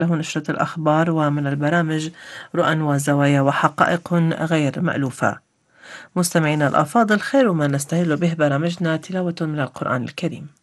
له نشرة الأخبار ومن البرامج رؤى وزوايا وحقائق غير مألوفة. مستمعينا الأفاضل، خير ما نستهل به برامجنا تلاوة من القرآن الكريم.